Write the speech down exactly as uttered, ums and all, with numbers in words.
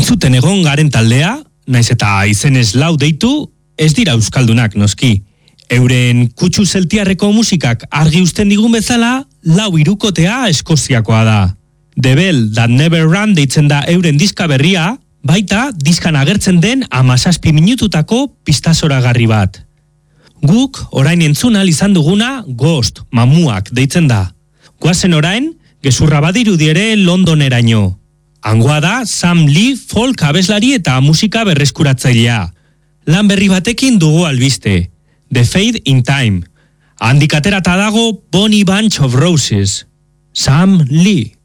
Entzuten egon garen taldea, naiz eta izenez lau deitu, ez dira euskaldunak noski. Euren kutsu zeltiarreko musikak argi uzten digun bezala, lau hirukotea Eskoziakoa da. The Bell That Never Ran deitzen da euren diska berria, baita diskan agertzen den hamazazpi minututako pistazoragarri bat. Guk orain entzun ahal izan duguna Ghost, mamuak deitzen da. Goazen orain, gezurra badirudi ere Londoneraino. Hangoa da Sam Lee folk abeslari eta musika berreskuratzailea. Lan berri batekin dugu albiste, The Fade in Time. Handik aterata dago Bonnie Bunch of Roses. Sam Lee.